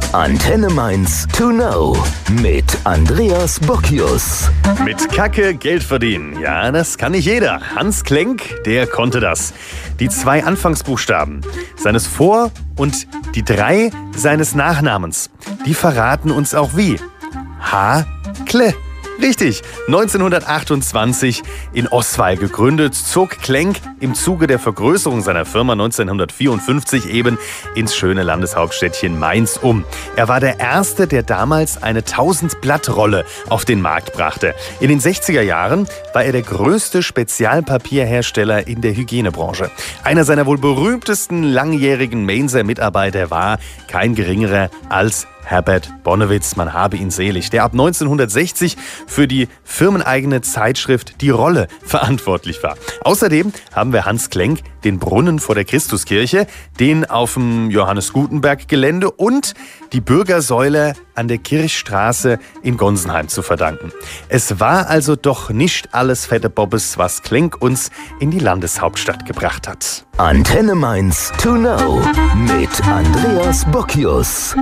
Antenne Mainz to know mit Andreas Bockius. Mit Kacke Geld verdienen, ja, das kann nicht jeder. Hans Klenk, der konnte das. Die 2 Anfangsbuchstaben seines Vor- und die 3 seines Nachnamens, die verraten uns auch wie. Kle. Richtig, 1928 in Osweiil gegründet, zog Klenk im Zuge der Vergrößerung seiner Firma 1954 eben ins schöne Landeshauptstädtchen Mainz um. Er war der Erste, der damals eine 1000-Blatt-Rolle auf den Markt brachte. In den 60er Jahren war er der größte Spezialpapierhersteller in der Hygienebranche. Einer seiner wohl berühmtesten langjährigen Mainzer-Mitarbeiter war kein geringerer als Herbert Bonewitz, man habe ihn selig, der ab 1960 für die firmeneigene Zeitschrift Die Rolle verantwortlich war. Außerdem haben wir Hans Klenk den Brunnen vor der Christuskirche, den auf dem Johannes-Gutenberg-Gelände und die Bürgersäule an der Kirchstraße in Gonsenheim zu verdanken. Es war also doch nicht alles fette Bobbes, was Klenk uns in die Landeshauptstadt gebracht hat. Antenne Mainz to know mit Andreas Bockius.